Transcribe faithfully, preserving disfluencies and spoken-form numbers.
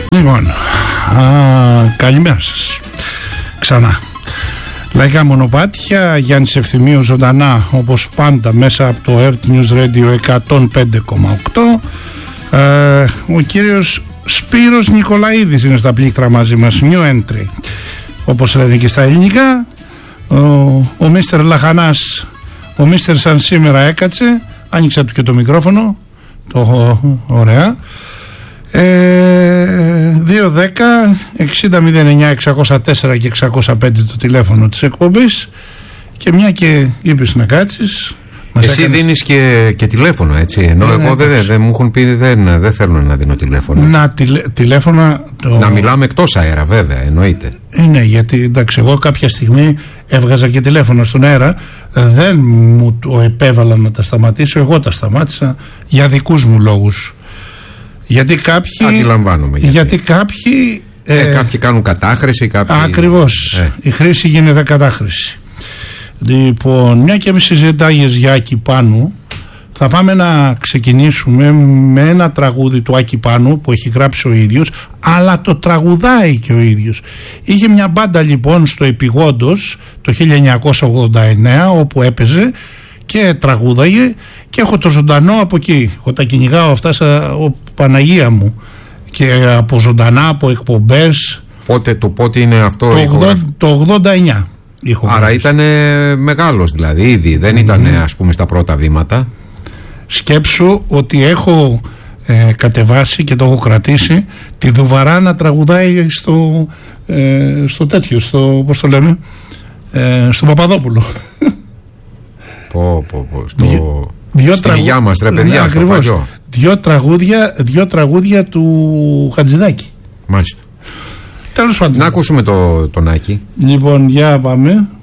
Λοιπόν, α, καλημέρα σας ξανά. Λαϊκά μονοπάτια, Γιάννης Ευθυμίου ζωντανά όπως πάντα μέσα από το Earth News Radio εκατόν πέντε κόμμα οκτώ. ε, Ο κύριος Σπύρος Νικολαίδης είναι στα πλήκτρα μαζί μας, new entry όπως λένε και στα ελληνικά. Ο, ο Μίστερ Λαχανάς, ο Μίστερ σαν σήμερα έκατσε, άνοιξα του και το μικρόφωνο, το ωραία. Ε, δύο δέκα εξήντα μηδέν εννιά εξακόσια τέσσερα και εξακόσια πέντε το τηλέφωνο της εκπομπής. Και μια και είπες να κάτσεις, εσύ έκανες... δίνεις και, και τηλέφωνο, έτσι. Ενώ ε, εγώ δεν, δεν μου έχουν πει δεν, δεν θέλουν να δίνω τηλέφωνο. Να τηλε, τηλέφωνα το... Να μιλάμε εκτός αέρα, βέβαια, εννοείται. Ε, ναι, γιατί εντάξει, εγώ κάποια στιγμή έβγαζα και τηλέφωνο στον αέρα. Δεν μου το επέβαλα να τα σταματήσω. Εγώ τα σταμάτησα για δικούς μου λόγους. Γιατί κάποιοι. Αντιλαμβάνομαι. Γιατί, γιατί κάποιοι. Ε, ε, κάποιοι κάνουν κατάχρηση, κάποιοι. Ακριβώς. Ε. Η χρήση γίνεται κατάχρηση. Λοιπόν, μια και με συζητάγες για Άκη Πάνου, θα πάμε να ξεκινήσουμε με ένα τραγούδι του Άκη Πάνου που έχει γράψει ο ίδιος, αλλά το τραγουδάει και ο ίδιος. Είχε μια μπάντα λοιπόν στο Επιγόντος το χίλια εννιακόσια ογδόντα εννέα όπου έπαιζε και τραγούδαγε, και έχω το ζωντανό από εκεί. Εγώ τα κυνηγάω αυτά σαν ο Παναγία μου, και από ζωντανά, από εκπομπές. Πότε, το πότε είναι αυτό? Το, ογδόντα, το ογδόντα εννέα. Άρα ήταν μεγάλος δηλαδή ήδη, δεν ήταν mm. ας πούμε στα πρώτα βήματα. Σκέψου ότι έχω ε, κατεβάσει και το έχω κρατήσει τη Δουβαρά να τραγουδάει στο, ε, στο τέτοιο, στο, πώς το λέμε, ε, στο Παπαδόπουλο. Πω, πω, πω. Στο... Δυο, δυο στην τραγου... υγειά μας ρε παιδιά, ναι, στο παλιό. Δυο τραγούδια, δυο τραγούδια του Χατζηδάκη. Μάλιστα. Τέλος πάντων. Να ακούσουμε το, τον Άκη. Λοιπόν, για πάμε.